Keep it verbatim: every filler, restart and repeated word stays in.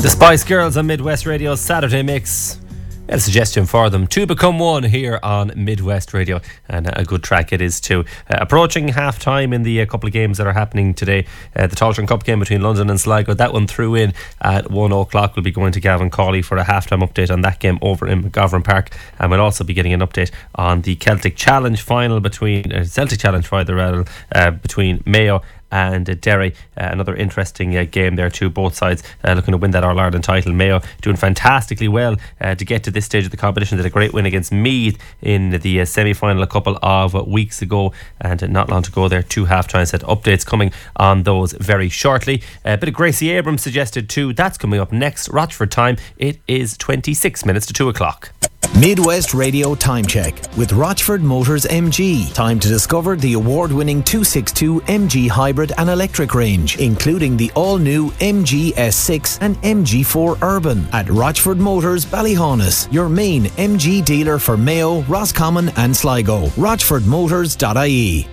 The Spice Girls on Midwest Radio's Saturday Mix. A suggestion for them to become one here on Midwest Radio, and a good track it is too. Uh, approaching half time in the uh, couple of games that are happening today. Uh, the Tailteann Cup game between London and Sligo, that one threw in at one o'clock. We'll be going to Gavin Cawley for a half time update on that game over in McGovern Park, and we'll also be getting an update on the Celtic Challenge final between uh, Celtic Challenge rather, rather uh, between Mayo and uh, Derry. Uh, another interesting uh, game there too. Both sides uh, looking to win that All-Ireland title. Mayo doing fantastically well uh, to get to this stage of the competition. Did a great win against Meath in the uh, semi-final a couple of uh, weeks ago, and uh, not long to go there. Two half-time set updates coming on those very shortly. A uh, bit of Gracie Abrams suggested too. That's coming up next. Rochford time. It is twenty-six minutes to two o'clock. Midwest Radio Time Check with Rochford Motors M G. Time to discover the award-winning two sixty-two M G hybrid and electric range, including the all-new M G S six and M G four Urban at Rochford Motors Ballyhaunis, your main M G dealer for Mayo, Roscommon and Sligo. rochford motors dot I E.